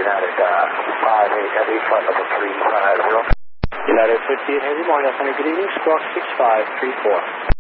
United 58 Heavy, flight level 350. United 58 Heavy, Morning, good evening, squawk 6534.